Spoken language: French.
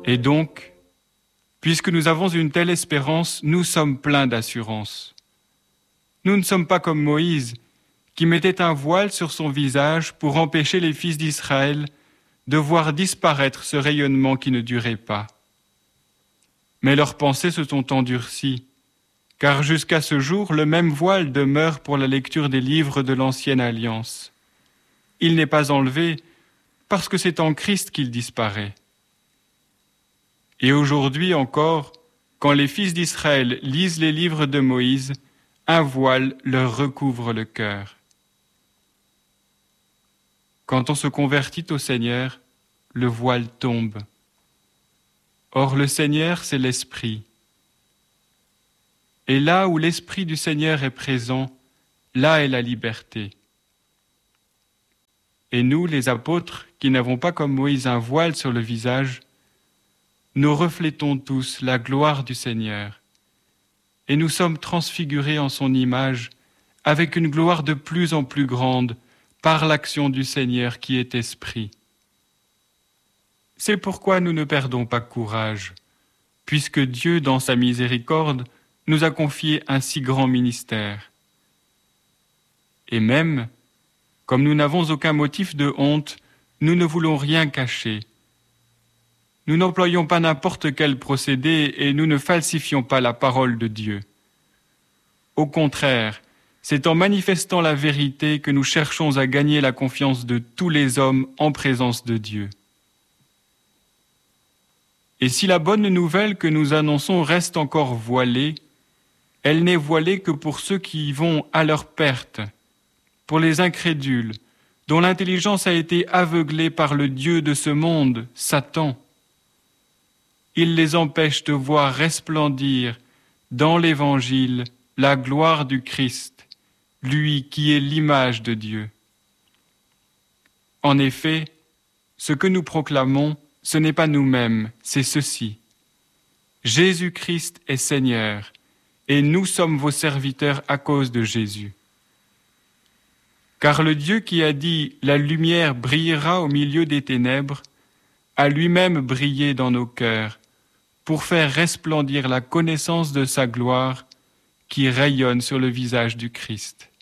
Et donc, puisque nous avons une telle espérance, nous sommes pleins d'assurance. Nous ne sommes pas comme Moïse, qui mettait un voile sur son visage pour empêcher les fils d'Israël de voir disparaître ce rayonnement qui ne durait pas. Mais leurs pensées se sont endurcies, car jusqu'à ce jour, le même voile demeure pour la lecture des livres de l'Ancienne Alliance. Il n'est pas enlevé parce que c'est en Christ qu'il disparaît. Et aujourd'hui encore, quand les fils d'Israël lisent les livres de Moïse, un voile leur recouvre le cœur. Quand on se convertit au Seigneur, le voile tombe. Or, le Seigneur, c'est l'Esprit. Et là où l'Esprit du Seigneur est présent, là est la liberté. Et nous, les apôtres, qui n'avons pas comme Moïse un voile sur le visage, nous reflétons tous la gloire du Seigneur. Et nous sommes transfigurés en son image avec une gloire de plus en plus grande par l'action du Seigneur qui est Esprit. C'est pourquoi nous ne perdons pas courage, puisque Dieu, dans sa miséricorde, nous a confié un si grand ministère. Et même, comme nous n'avons aucun motif de honte, nous ne voulons rien cacher. Nous n'employons pas n'importe quel procédé et nous ne falsifions pas la parole de Dieu. Au contraire, c'est en manifestant la vérité que nous cherchons à gagner la confiance de tous les hommes en présence de Dieu. Et si la bonne nouvelle que nous annonçons reste encore voilée, elle n'est voilée que pour ceux qui y vont à leur perte, pour les incrédules, dont l'intelligence a été aveuglée par le Dieu de ce monde, Satan. Il les empêche de voir resplendir dans l'Évangile la gloire du Christ, lui qui est l'image de Dieu. En effet, ce que nous proclamons, ce n'est pas nous-mêmes, c'est ceci. Jésus-Christ est Seigneur, et nous sommes vos serviteurs à cause de Jésus. Car le Dieu qui a dit « La lumière brillera au milieu des ténèbres » a lui-même brillé dans nos cœurs pour faire resplendir la connaissance de sa gloire qui rayonne sur le visage du Christ.